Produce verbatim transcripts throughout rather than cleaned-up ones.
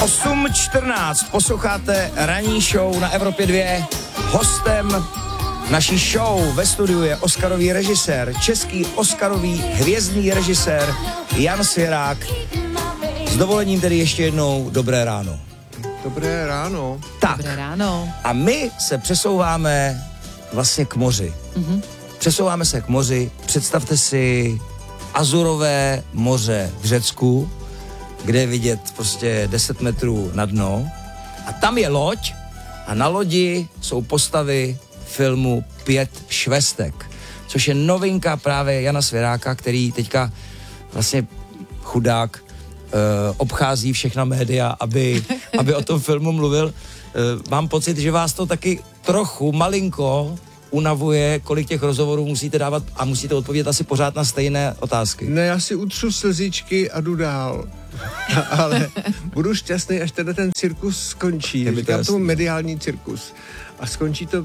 osm čtrnáct, posloucháte ranní show na Evropě dva. Hostem naší show ve studiu je oscarový režisér, český oscarový hvězdný režisér Jan Svěrák. S dovolením tedy ještě jednou dobré ráno. Dobré ráno. Tak. Dobré ráno. A my se přesouváme vlastně k moři. Mm-hmm. Přesouváme se k moři. Představte si Azurové moře v Řecku, kde je vidět prostě deset metrů na dno. A tam je loď a na lodi jsou postavy filmu Pět švestek, což je novinka právě Jana Svěráka, který teďka vlastně chudák uh, obchází všechna média, aby, aby o tom filmu mluvil. Uh, mám pocit, že vás to taky trochu malinko unavuje, kolik těch rozhovorů musíte dávat a musíte odpovědět asi pořád na stejné otázky. Ne, já si utřu slzičky a jdu dál. Ale budu šťastný, až tenhle ten cirkus skončí. To Říkám tomu mediální cirkus. A skončí to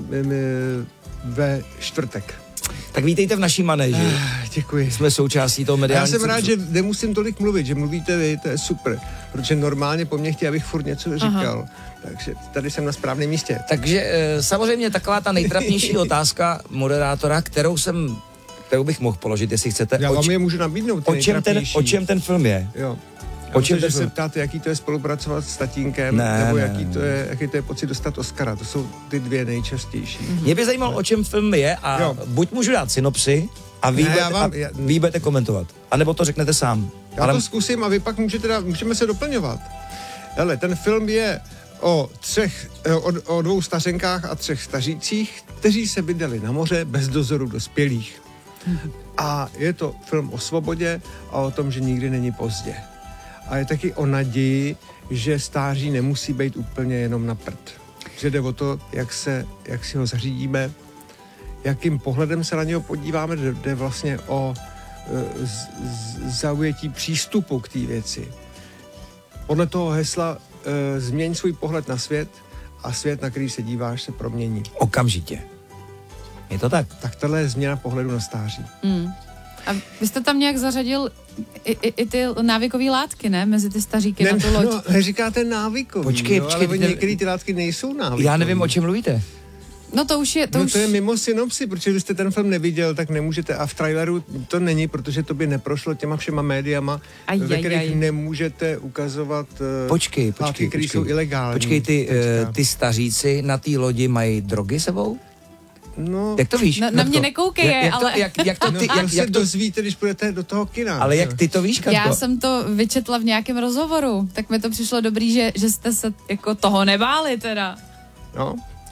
ve čtvrtek. Tak vítejte v naší manéži. Ah, děkuji. Jsme součástí toho mediálního. Já jsem rád, že nemusím tolik mluvit, že mluvíte vy, to je super. Protože normálně po mně chtějí, abych furt něco říkal. Aha. Takže tady jsem na správném místě. Takže samozřejmě taková ta nejtrapnější otázka moderátora, kterou jsem, kterou bych mohl položit, jestli chcete. Já o, vám je můžu nabídnout. O čem, ten, o čem ten film je? Jo. O čem že se ptáte, jaký to je spolupracovat s tatínkem, ne, nebo ne, jaký, ne. To je, jaký to je pocit dostat Oscara. To jsou ty dvě nejčastější. Mm-hmm. Mě by zajímalo, o čem film je a jo. Buď můžu dát synopsi a vy, ne, budete, vám, a já, vy budete komentovat. A nebo to řeknete sám. Já ale... to zkusím a vy pak můžete dát, můžeme se doplňovat. Hele, ten film je o třech, o, o dvou stařenkách a třech stařících, kteří se vydali na moře bez dozoru dospělých. Mm-hmm. A je to film o svobodě a o tom, že nikdy není pozdě. A je taky o naději, že stáří nemusí být úplně jenom na prd. Že jde o to, jak, se, jak si ho zařídíme, jakým pohledem se na něho podíváme, jde vlastně o z, z, zaujetí přístupu k té věci. Podle toho hesla e, změň svůj pohled na svět a svět, na který se díváš, se promění. Okamžitě. Je to tak? Tak tohle je změna pohledu na stáří. Mm. A vy jste tam nějak zařadil i, i, i ty návykové látky, ne? Mezi ty staříky ne, na tu loď. No, neříkáte návykový. Počkej, jo, počkej. Ale některé ty látky nejsou návykový. Já nevím, o čem mluvíte. No to už je... To, no už... to je mimo synopsi, protože vy jste ten film neviděl, tak nemůžete. A v traileru to není, protože to by neprošlo těma všema médiama, aj, ve kterých aj, aj. nemůžete ukazovat počkej, počkej, látky, které počkej. jsou ilegální. Počkej, ty, uh, ty staříci na té lodi mají drogy sebou? No, jak to víš? Na, na mě nekoukej, jak, jak ale... To, jak, jak to ty, no, jak, se jak to dozvíte, když půjdete do toho kina. Ale jak ty to víš, Katko? Já jsem to vyčetla v nějakém rozhovoru, tak mi to přišlo dobrý, že, že jste se jako toho nebáli teda. No.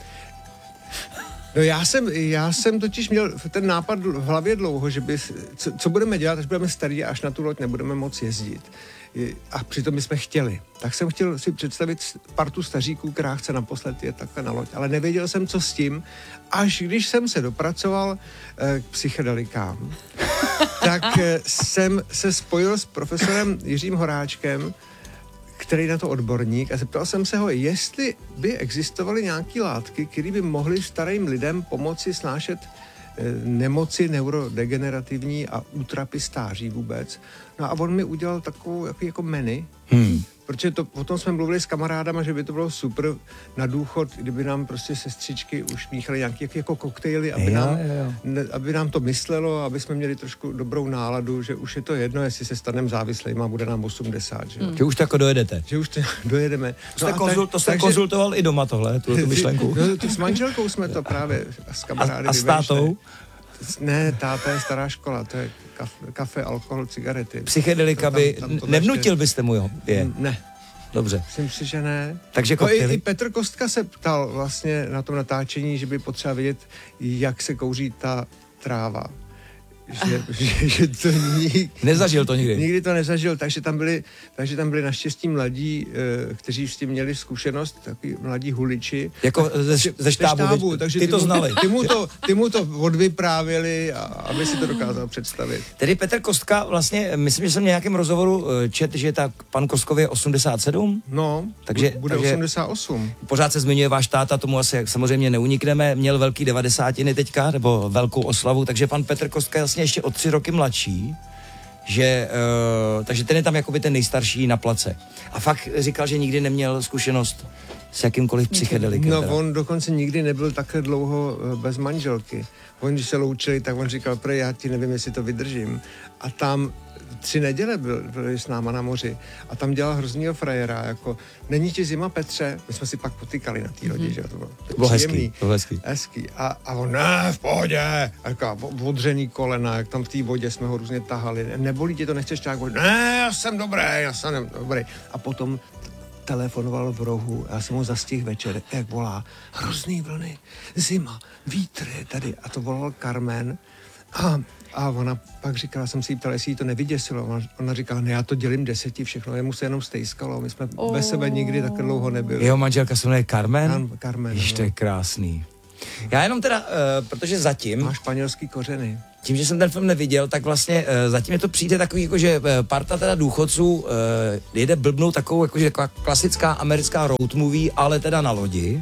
No já jsem, já jsem totiž měl ten nápad v hlavě dlouho, že by, co, co budeme dělat, až budeme starí a až na tu loď nebudeme moc jezdit. A přitom my jsme chtěli. Tak jsem chtěl si představit partu staříků, která chce naposled jet takhle na loď. Ale nevěděl jsem, co s tím, až když jsem se dopracoval eh, k psychedelikám, tak eh, jsem se spojil s profesorem Jiřím Horáčkem, který na to odborník, a zeptal jsem se ho, jestli by existovaly nějaké látky, které by mohly starým lidem pomoci snášet eh, nemoci neurodegenerativní a útrapy stáří vůbec. No a on mi udělal takovou jako, jako menu, hmm. protože to, o tom jsme mluvili s kamarádama, že by to bylo super na důchod, kdyby nám prostě sestřičky už míchaly nějaké jako, jako koktejly, aby, jo, nám, jo. Ne, aby nám to myslelo, aby jsme měli trošku dobrou náladu, že už je to jedno, jestli se staneme závislým a bude nám osmdesát. Že, hmm. že už to jako dojedete. Že už to dojedeme. To jste, no konzul, to jste takže, konzultoval i doma tohle, tu, tu myšlenku? No, to s manželkou jsme to právě s kamarády A, a s tátou? Ne, táta je stará škola, to je kafe, kafe alkohol, cigarety. Psychedelika by, nevnutil byste mu jo? Je. Ne. Dobře. Myslím si, že ne. Takže no, i, i Petr Kostka se ptal vlastně na tom natáčení, že by potřeba vědět, jak se kouří ta tráva. Že, že, že to nikdy, nezažil to nikdy. Nikdy to nezažil, takže tam byli, takže tam byli naštěstí mladí, e, kteří s tím měli zkušenost, takový mladí huliči. Jako ze, ze štábu, štábu takže ty to mu, znali. Ty mu to, ty mu to odvyprávěli, a, aby si to dokázal představit. Tedy Petr Kostka vlastně, myslím, že jsem v nějakém rozhovoru čet, že tak pan Kostkov je osmdesát sedm. No, takže, bude takže osmdesát osm. Pořád se zmiňuje váš táta, tomu asi samozřejmě neunikneme, měl velký devadesátiny teďka, nebo velkou oslavu, takže pan Petr Kostka je vlastně ještě o tři roky mladší. že, uh, takže ten je tam jakoby ten nejstarší na place. A fakt říkal, že nikdy neměl zkušenost s jakýmkoliv psychedelikem. No teda. on dokonce nikdy nebyl takhle dlouho bez manželky. On, když se loučili, tak on říkal, prej, já ti nevím, jestli to vydržím. A tam tři neděle byl, byl s náma na moři a tam dělal hroznýho frajera, jako není ti zima, Petře? My jsme si pak potykali na té lodi, mm. že to bylo, to bylo příjemný. hezký, to bylo hezký. hezký. A, a on, ne, v pohodě, a jaká odřený kolena, jak tam v té vodě jsme ho různě tahali, nebolí tě to, nechceš tak, ne, já jsem dobrý, já jsem dobrý. A potom telefonoval v rohu, já jsem ho zastihl večer, jak volá, hrozný vlny, zima, vítr je tady. A to volal Carmen a, a ona pak říkala, jsem si jí ptal, jestli jí to nevyděsilo. Ona, ona říkala, ne, já to dělím deseti všechno, jemu se jenom stejskalo, my jsme oh. ve sebe nikdy tak dlouho nebyli. Jeho manželka se jmenuje Carmen? Car- Carmen. Jež, to je krásný. Já jenom teda, uh, protože zatím... Má španělský kořeny. Tím, že jsem ten film neviděl, tak vlastně uh, zatím je to přijde takový, jako, že uh, parta teda důchodců uh, jede blbnout takovou, jakože taková klasická americká road movie, ale teda na lodi.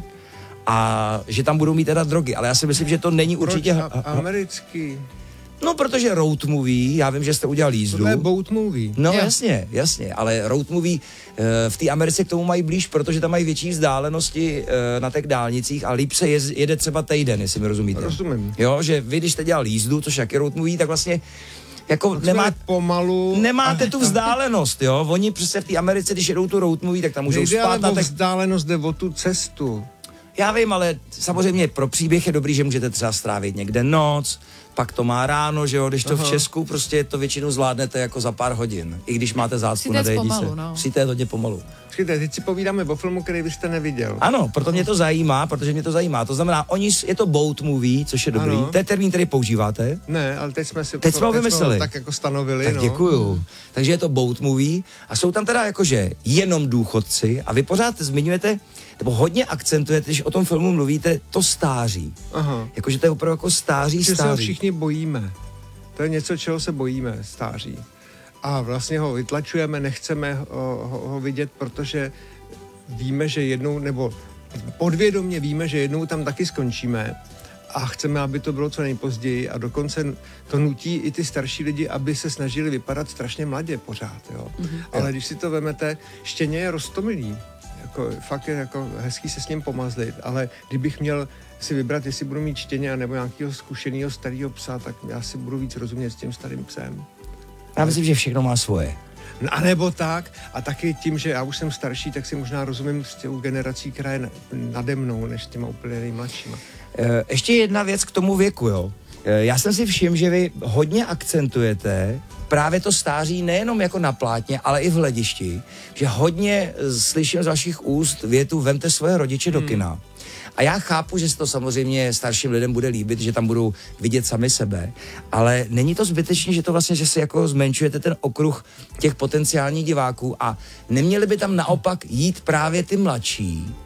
A že tam budou mít teda drogy, ale já si myslím, že to není Proč určitě... a- americký? No, protože road movie, já vím, že jste udělal jízdu. Tohle je boat movie. No Jo. jasně, jasně, ale road movie e, v té Americe k tomu mají blíž, protože tam mají větší vzdálenosti e, na těch dálnicích a líp se jez, jede třeba týden, jestli mi rozumíte. Rozumím. Jo, že vy, když jste dělal jízdu, což jak je road movie, tak vlastně jako Nemá, nemá, pomalu. nemáte a- tu vzdálenost, jo. Oni přesně v té Americe, když jedou tu road movie, tak tam můžou Nejde spát ale na o těch... vzdálenost, jde o tu cestu. Já vím, ale samozřejmě pro příběh je dobrý, že můžete třeba strávit někde noc, pak to má ráno, že jo, když to Aha. v Česku prostě to většinou zvládnete jako za pár hodin, i když máte zácpu Musíte na jet dédí pomalu, se. no. Musíte jet hodně pomalu. Počkejte, teď si povídáme o filmu, který byste neviděl. Ano, proto mě to zajímá, protože mě to zajímá. To znamená, oni, s- je to boat movie, což je dobrý. Ano. To je termín, který používáte. Ne, ale teď jsme si Teď jsme ho vymysleli. tak jako stanovili, Tak no. děkuju. Takže je to boat movie a jsou tam teda jakože jenom důchodci a vy pořád zmiňujete, nebo hodně akcentujete, když o tom filmu mluvíte, to stáří. Aha. Jakože to je opravdu jako stáří, Že se ho stáří. všichni bojíme. To je něco, čeho se bojíme, stáří. A vlastně ho vytlačujeme, nechceme ho, ho, ho vidět, protože víme, že jednou, nebo podvědomě víme, že jednou tam taky skončíme a chceme, aby to bylo co nejpozději a dokonce to nutí i ty starší lidi, aby se snažili vypadat strašně mladě pořád, jo. Mm-hmm. Ale když si to vemete, štěně je roztomilý. Jako, fakt je jako hezký se s ním pomazlit, ale kdybych měl si vybrat, jestli budu mít štěně nebo nějakého zkušeného starého psa, tak já si budu víc rozumět s tím starým psem. Já myslím, že všechno má svoje. A nebo tak, a taky tím, že já už jsem starší, tak si možná rozumím s těm generací, která je nade mnou, než s těma úplně nejmladšíma. E, ještě jedna věc k tomu věku, jo. E, já jsem si všiml, že vy hodně akcentujete právě to stáří nejenom jako na plátně, ale i v hledišti, že hodně slyším z vašich úst větu vemte svoje rodiče do kina. Hmm. A já chápu, že se to samozřejmě starším lidem bude líbit, že tam budou vidět sami sebe, ale není to zbytečně, že to vlastně, že si jako zmenšujete ten okruh těch potenciálních diváků a neměli by tam naopak jít právě ty mladší,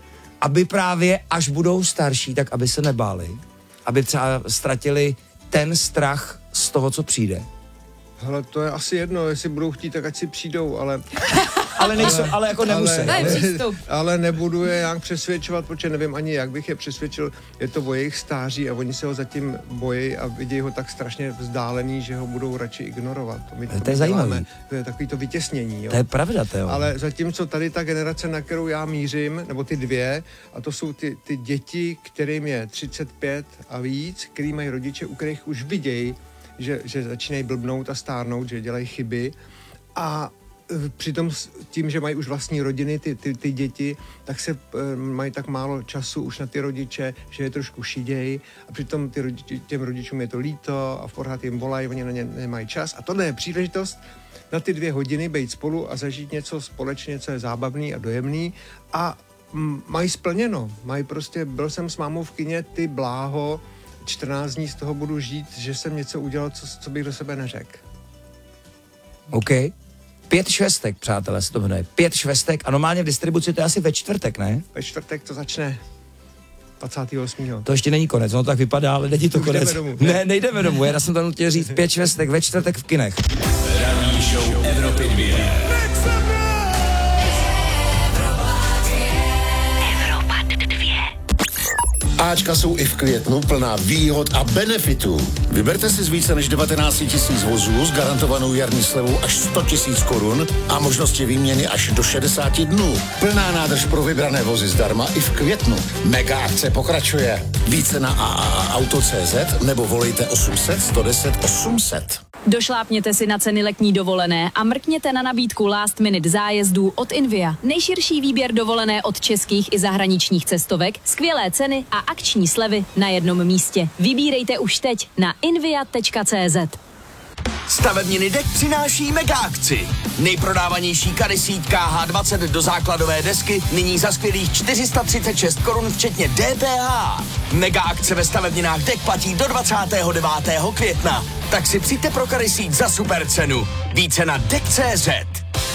aby právě až budou starší, tak aby se nebáli, aby třeba ztratili ten strach z toho, co přijde. Hele, to je asi jedno, jestli budou chtít, tak ať si přijdou, ale... Ale nejsou, ale jako nemusí. To je přístup. ale nebudu je jak přesvědčovat, protože nevím ani, jak bych je přesvědčil. Je to o jejich stáří a oni se ho zatím bojí a vidějí ho tak strašně vzdálený, že ho budou radši ignorovat. To, my, To je my zajímavý. děláme, to je takový to vytěsnění. Jo. To je pravda, to jo. Ale zatímco tady ta generace, na kterou já mířím, nebo ty dvě, a to jsou ty, ty děti, kterým je třicet pět a víc, který mají rodiče, u kterých už vidějí, že, že začínají blbnout a stárnout, že dělají chyby a e, přitom s tím, že mají už vlastní rodiny, ty, ty, ty děti, tak se e, mají tak málo času už na ty rodiče, že je trošku šidějí a přitom ty rodiči, těm rodičům je to líto a v pořád jim volají, oni na ně nemají čas a tohle je příležitost na ty dvě hodiny být spolu a zažít něco společně, co je zábavný a dojemný a m, mají splněno. Mají prostě, byl jsem s mámou v kině, ty bláho, čtrnáct dní z toho budu žít, že jsem něco udělal, co, co bych do sebe neřekl. OK. Pět švestek, přátelé, se to jmenuje. Pět švestek a normálně v distribuci to je asi ve čtvrtek, ne? Ve čtvrtek to začne dvacátého osmého To ještě není konec, ono tak vypadá, ale není to Už konec. jdeme domů. Ne, nejdeme domů, já jsem tam chtěl říct pět švestek ve čtvrtek v kinech. Ranní show Evropy dvě. Ačka jsou i v květnu plná výhod a benefitů. Vyberte si z více než devatenáct tisíc vozů s garantovanou jarní slevou až sto tisíc korun a možnosti výměny až do šedesát dnů. Plná nádrž pro vybrané vozy zdarma i v květnu. Mega akce pokračuje. Více na a a a auto tečka cé zet nebo volejte osm set, sto deset, osm set. Došlápněte si na ceny letní dovolené a mrkněte na nabídku last minute zájezdů od Invia. Nejširší výběr dovolené od českých i zahraničních cestovek, skvělé ceny a akční slevy na jednom místě. Vybírejte už teď na invia tečka cé zet. Stavebniny Dek přináší mega akci. Nejprodávanější kady síť K H dvacet do základové desky nyní za skvělých čtyři sta třicet šest korun včetně D P H. Mega akce ve stavebninách Dek platí do dvacátého devátého května. Tak si přijďte pro kady síť za super cenu. Více na dek tečka cé zet.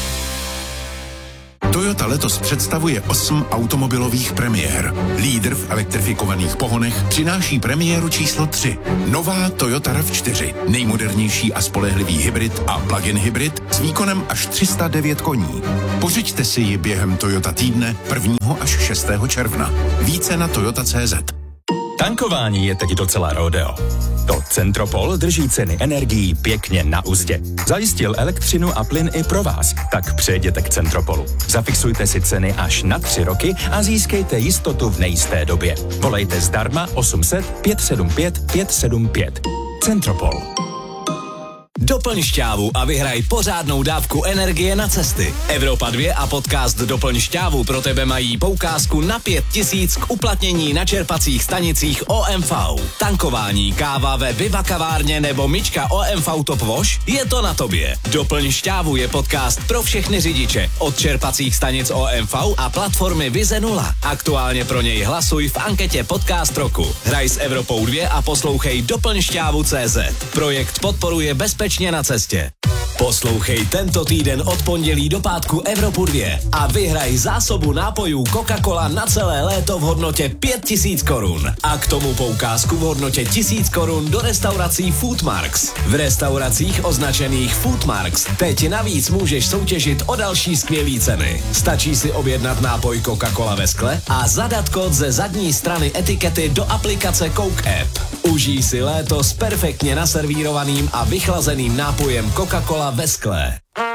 Toyota letos představuje osm automobilových premiér. Lídr v elektrifikovaných pohonech přináší premiéru číslo tři. Nová Toyota RAV čtyři. Nejmodernější a spolehlivý hybrid a plug-in hybrid s výkonem až tři sta devět koní. Pořiďte si ji během Toyota týdne prvního až šestého června. Více na toyota tečka cé zet. Tankování je teď docela rodeo. To Centropol drží ceny energií pěkně na uzdě. Zajistil elektřinu a plyn i pro vás, tak přejděte k Centropolu. Zafixujte si ceny až na tři roky a získejte jistotu v nejisté době. Volejte zdarma osm set, pět sedm pět, pět sedm pět. Centropol. Doplň šťávu a vyhraj pořádnou dávku energie na cesty. Evropa dva a podcast Doplň šťávu pro tebe mají poukázku na pět tisíc k uplatnění na čerpacích stanicích O M V. Tankování, káva ve Viva kavárně nebo myčka O M V Top Wash? Je to na tobě. Doplň šťávu je podcast pro všechny řidiče od čerpacích stanic O M V a platformy Vize nula. Aktuálně pro něj hlasuj v anketě Podcast roku. Hraj s Evropou dva a poslouchej Doplň šťávu tečka cé zet. Projekt podporuje bezpečně na cestě. Poslouchej tento týden od pondělí do pátku Evropu dva a vyhraj zásobu nápojů Coca-Cola na celé léto v hodnotě pět tisíc korun. A k tomu poukázku v hodnotě tisíc korun do restaurací Foodmarks. V restauracích označených Foodmarks teď navíc můžeš soutěžit o další skvělý ceny. Stačí si objednat nápoj Coca-Cola ve skle a zadat kód ze zadní strany etikety do aplikace Coke App. Užij si léto s perfektně naservírovaným a vychlazeným nápojem Coca-Cola ve skle.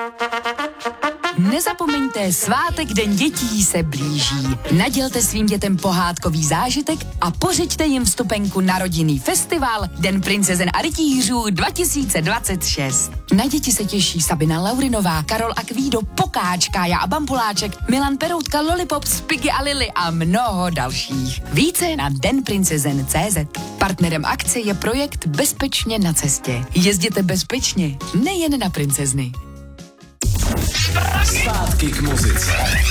Nezapomeňte, svátek Den dětí se blíží. Nadělte svým dětem pohádkový zážitek a pořiďte jim vstupenku na rodinný festival Den princezen a rytířů dva tisíce dvacet šest. Na děti se těší Sabina Laurinová, Karol Akvído, Pokáč, Kája a Bampuláček, Milan Peroutka, Lollipop, Spiggy a Lily a mnoho dalších. Více na den princezen tečka cé zet. Partnerem akce je projekt Bezpečně na cestě. Jezděte bezpečně, nejen na princezny. Zpátky k muzice.